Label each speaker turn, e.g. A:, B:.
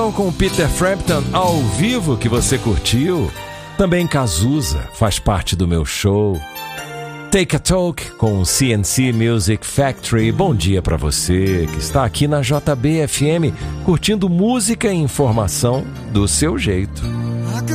A: Com o Peter Frampton ao vivo que você curtiu. Também Cazuza faz parte do meu show. Take a Talk com CNC Music Factory. Bom dia para você que está aqui na JB FM curtindo música e informação do seu jeito.